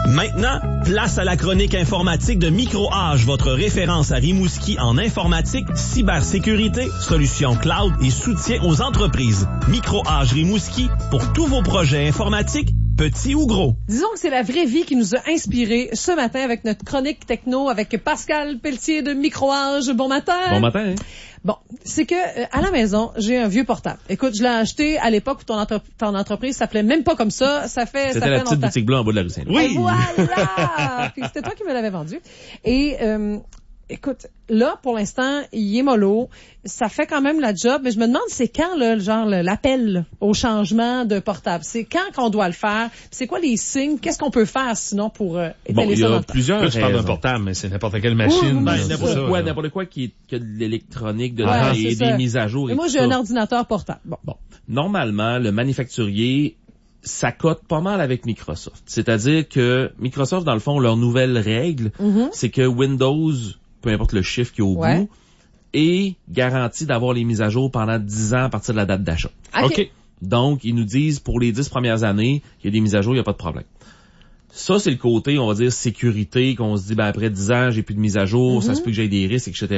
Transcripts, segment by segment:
Maintenant, place à la chronique informatique de MicroAge, votre référence à Rimouski en informatique, cybersécurité, solutions cloud et soutien aux entreprises. MicroAge Rimouski pour tous vos projets informatiques, petits ou gros. Disons que c'est la vraie vie qui nous a inspirés ce matin avec notre chronique techno avec Pascal Pelletier de MicroAge. Bon matin. Bon matin. Hein? Bon, c'est que à la maison, j'ai un vieux portable. Écoute, je l'ai acheté à l'époque où ton entreprise s'appelait même pas comme ça. C'était la petite boutique bleue en bas de la rue Saint-Louis. Oui. Et voilà! Puis c'était toi qui me l'avais vendu. Et écoute, là, pour l'instant, il est mollo. Ça fait quand même la job, mais je me demande c'est quand, là, genre, l'appel au changement de portable. C'est quand qu'on doit le faire? C'est quoi les signes? Qu'est-ce qu'on peut faire, sinon, pour étaler ça dans le temps? Il y a plusieurs raisons. Je parle d'un portable, mais c'est n'importe quelle machine. N'importe quoi qui a de l'électronique dedans et des mises à jour. Et moi, j'ai un ordinateur portable. Bon. Normalement, le manufacturier s'accote pas mal avec Microsoft. C'est-à-dire que Microsoft, dans le fond, leur nouvelle règle, c'est que Windows, peu importe le chiffre qu'il y a au bout, est garanti d'avoir les mises à jour pendant 10 ans à partir de la date d'achat. OK. Donc, ils nous disent, pour les 10 premières années, il y a des mises à jour, il n'y a pas de problème. Ça, c'est le côté, on va dire, sécurité, qu'on se dit, après 10 ans, j'ai plus de mise à jour, ça se peut que j'ai des risques, etc.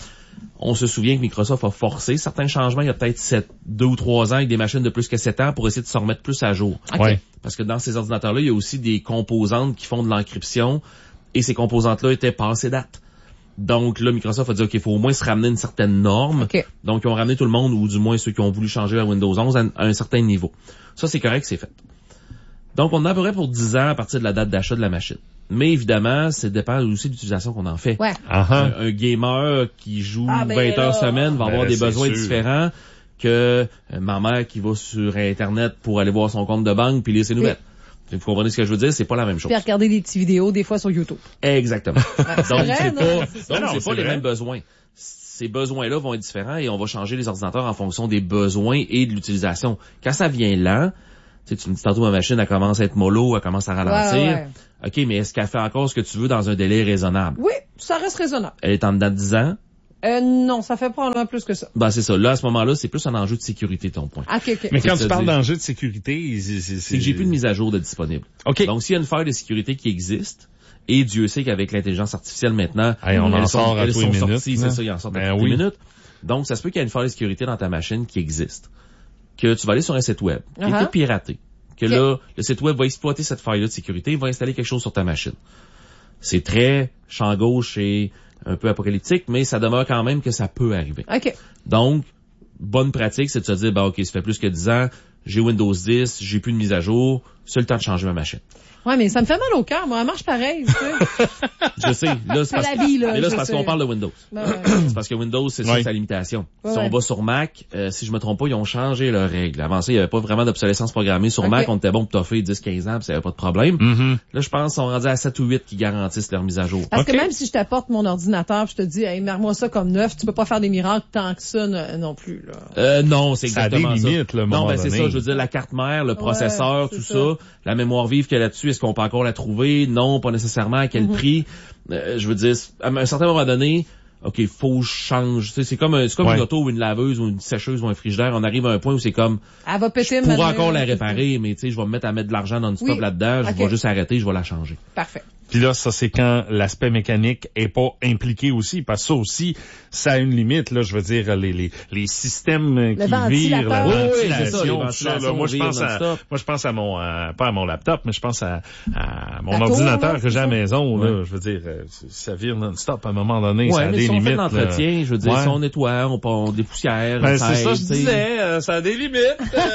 On se souvient que Microsoft a forcé certains changements il y a peut-être 2 ou 3 ans avec des machines de plus que 7 ans pour essayer de se remettre plus à jour. Okay. Parce que dans ces ordinateurs-là, il y a aussi des composantes qui font de l'encryption et ces composantes-là étaient passées date. Donc là, Microsoft a dit, OK, il faut au moins se ramener une certaine norme. Okay. Donc, ils ont ramené tout le monde, ou du moins ceux qui ont voulu changer à Windows 11 à un certain niveau. Ça, c'est correct, c'est fait. Donc, on en a à peu près pour 10 ans à partir de la date d'achat de la machine. Mais évidemment, ça dépend aussi de l'utilisation qu'on en fait. Ouais. Un gamer qui joue 20 heures semaine va avoir des besoins différents que ma mère qui va sur Internet pour aller voir son compte de banque puis lire ses nouvelles. Vous comprenez ce que je veux dire? C'est pas la même chose. Puis regarder des petites vidéos, des fois, sur YouTube. Exactement. Donc, c'est pas les mêmes besoins. Ces besoins-là vont être différents et on va changer les ordinateurs en fonction des besoins et de l'utilisation. Quand ça vient lent, tu me dis tantôt ma machine, elle commence à être mollo, elle commence à ralentir. Ouais. OK, mais est-ce qu'elle fait encore ce que tu veux dans un délai raisonnable? Oui, ça reste raisonnable. Elle est en dedans de 10 ans? Non, ça fait probablement plus que ça. Ben, c'est ça. Là, à ce moment-là, c'est plus un enjeu de sécurité, ton point. OK. Mais quand tu parles d'enjeu de sécurité, c'est que j'ai plus de mise à jour de disponible. OK. Donc, s'il y a une faille de sécurité qui existe, et Dieu sait qu'avec l'intelligence artificielle maintenant, on en sort à tous les minutes. C'est ça, il en sort à toutes les minutes. Donc, ça se peut qu'il y ait une faille de sécurité dans ta machine qui existe. Que tu vas aller sur un site web, qui a été piraté. Que là, le site web va exploiter cette faille-là de sécurité, il va installer quelque chose sur ta machine. C'est très champ gauche et un peu apocalyptique, mais ça demeure quand même que ça peut arriver. OK. Donc, bonne pratique, c'est de se dire, OK, ça fait plus que 10 ans, j'ai Windows 10, j'ai plus de mise à jour, c'est le temps de changer ma machine. Ouais, mais ça me fait mal au cœur, moi, elle marche pareil, tu sais. Je sais, là, c'est parce qu'on parle de Windows. C'est parce que Windows, c'est ça sa limitation. Si on va sur Mac, si je me trompe pas, ils ont changé leurs règles. Avant ça, il y avait pas vraiment d'obsolescence programmée sur Mac, on était bon pour toffer 10-15 ans, puis ça avait pas de problème. Là, je pense qu'ils sont rendus à 7 ou 8 qui garantissent leur mise à jour. Parce que même si je t'apporte mon ordinateur, puis je te dis, hey, mets-moi ça comme neuf, tu peux pas faire des miracles tant que ça non plus, là. Non, c'est exactement ça. Ça a des limites, là, non, c'est ça, je veux dire, la carte mère, le processeur, tout ça, la mémoire vive qu'il y a là-dessus, est-ce qu'on peut encore la trouver? Non, pas nécessairement. À quel prix? Je veux dire, à un certain moment donné, OK, faut que je change. Tu sais, c'est comme une auto ou une laveuse ou une sécheuse ou un frigidaire. On arrive à un point où c'est comme, elle va péter, je pourrais encore la réparer, mais tu sais, je vais me mettre à mettre de l'argent non-stop là-dedans. Je vais juste arrêter, je vais la changer. Parfait. Puis là, ça, c'est quand l'aspect mécanique est pas impliqué aussi, parce que ça aussi, ça a une limite, là, je veux dire, les systèmes qui virent, la ventilation, tout ça, là. Moi, je pense à mon, pas à mon laptop, mais je pense à mon ordinateur que j'ai à la maison, là. Je veux dire, ça vire non-stop à un moment donné, ça a des limites. Si on fait l'entretien, je veux dire, si on nettoie, on dépoussière, c'est ça, je disais, ça a des limites.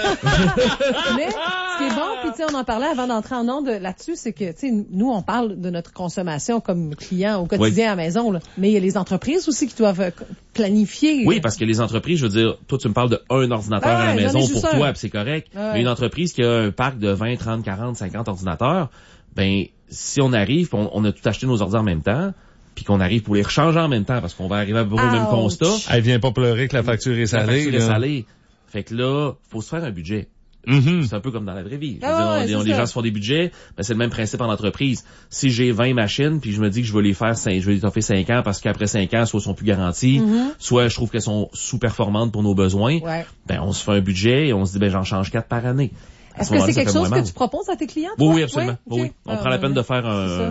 Mais, ce qui est bon, puis tu sais, on en parlait avant d'entrer en onde là-dessus, c'est que, tu sais, nous, on parle de notre consommation comme client au quotidien à la maison, là. Mais il y a les entreprises aussi qui doivent planifier. Oui, parce que les entreprises, je veux dire, toi, tu me parles d'un ordinateur à la maison pour toi, puis c'est correct. Mais une entreprise qui a un parc de 20, 30, 40, 50 ordinateurs, ben, si on arrive, on a tout acheté nos ordinateurs en même temps, puis qu'on arrive pour les rechanger en même temps, parce qu'on va arriver au même constat. Elle vient pas pleurer que la facture est salée. La facture est salée. Fait que là, faut se faire un budget. C'est un peu comme dans la vraie vie. Les gens se font des budgets, ben c'est le même principe en entreprise. Si j'ai 20 machines, puis je me dis que je vais les toffer 5 ans parce qu'après 5 ans, soit elles sont plus garanties, soit je trouve qu'elles sont sous-performantes pour nos besoins, ben on se fait un budget et on se dit ben j'en change 4 par année. Est-ce que c'est quelque chose que tu proposes à tes clients? Oui, absolument. Oui. On prend la peine de faire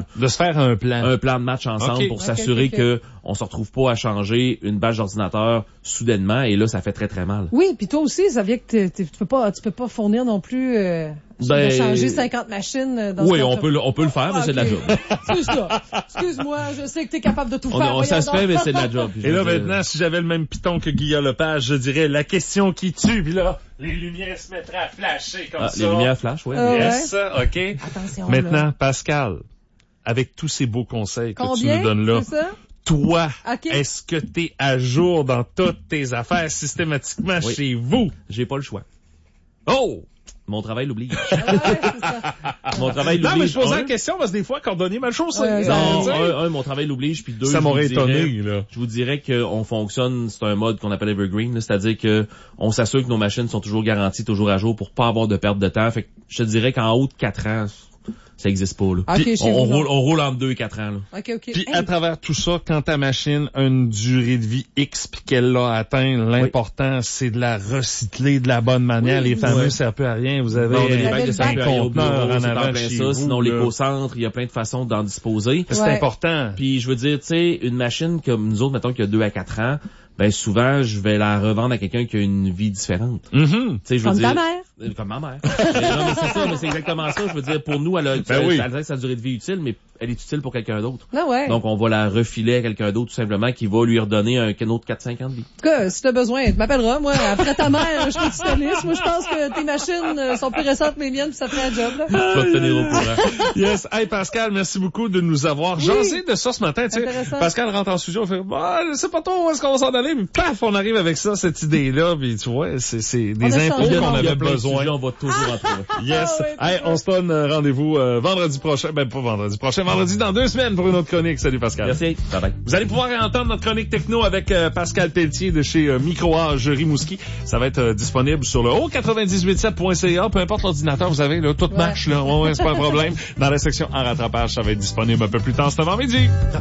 un plan de match ensemble pour s'assurer que on se retrouve pas à changer une bâche d'ordinateur soudainement et là ça fait très très mal. Oui, puis toi aussi ça vient que tu peux pas fournir non plus de changer 50 machines dans on peut le faire mais c'est de la job. C'est ça. Excuse-moi, je sais que tu es capable de tout faire. Ça se fait mais c'est de la job. Et là maintenant si j'avais le même piton que Guillaume Lepage, je dirais la question qui tue puis là les lumières se mettraient à flasher comme ça. Les lumières flashent, oui. Yes, OK. Attention, maintenant Pascal, avec tous ces beaux conseils que tu nous donnes là. Toi, est-ce que t'es à jour dans toutes tes affaires systématiquement chez vous? J'ai pas le choix. Oh! Mon travail l'oblige. C'est ça. Mon travail l'oblige. Non, mais je posais la question parce que des fois, coordonner mal chose. Mon travail l'oblige, puis deux, ça m'aurait étonné, là. Je vous dirais qu'on fonctionne, c'est un mode qu'on appelle Evergreen, là, c'est-à-dire que on s'assure que nos machines sont toujours garanties, toujours à jour pour pas avoir de perte de temps. Fait que je te dirais qu'en haut de 4 ans, ça existe pas, là. Okay, on roule entre 2 et 4 ans, là. OK. Puis à travers tout ça, quand ta machine a une durée de vie X puis qu'elle l'a atteint, l'important, c'est de la recycler de la bonne manière. Les fameux ça peut à rien. Vous avez des bacs de conteneurs en avant chez vous. Sinon, l'éco-centre, il y a plein de façons d'en disposer. C'est important. Puis je veux dire, tu sais, une machine comme nous autres, mettons, qui a 2 à 4 ans, ben souvent, je vais la revendre à quelqu'un qui a une vie différente. Comme ta mère. Comme ma mère. Non, mais c'est ça, mais c'est exactement ça. Je veux dire, pour nous, elle a sa durée de vie utile, mais elle est utile pour quelqu'un d'autre. Ah ouais. Donc, on va la refiler à quelqu'un d'autre, tout simplement, qui va lui redonner un autre 4-5 ans de vie. En tout cas, si t'as besoin, tu m'appelleras. Moi, après ta mère, je suis styliste. Moi, je pense que tes machines sont plus récentes que les miennes, puis ça ferait un job, là. Je vais te tenir au courant. Yes. Hey, Pascal, merci beaucoup de nous avoir jasé de ça ce matin. Tu sais, Pascal rentre en studio, on fait, je sais pas trop où est-ce qu'on va s'en aller, puis paf, on arrive avec ça, cette idée-là, puis tu vois, c'est des infos qu'on avait besoin. On va toujours en trouver. Yes. Hey, on se donne rendez-vous vendredi prochain. Ben, pas vendredi prochain, vendredi dans 2 semaines pour une autre chronique. Salut Pascal. Merci. Bye bye. Vous allez pouvoir entendre notre chronique techno avec Pascal Pelletier de chez Micro-Age Rimouski. Ça va être disponible sur le haut987.ca. Peu importe l'ordinateur, vous avez là, tout marche là. Ouais, c'est pas un problème. Dans la section en rattrapage, ça va être disponible un peu plus tard cet avant-midi.